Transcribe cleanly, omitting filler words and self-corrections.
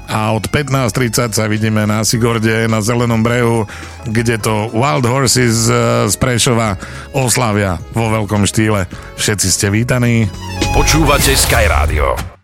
a od 15:30 sa vidíme na Sigorde na Zelenom brehu, kde to Wild Horses z Prešova oslavia vo veľkom štýle. Všetci ste vítaní. Počúvate Sky Radio.